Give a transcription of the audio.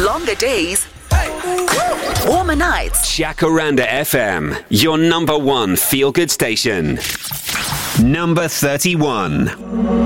Longer days, warmer nights. Jacaranda FM, your number one feel-good station. Number 31.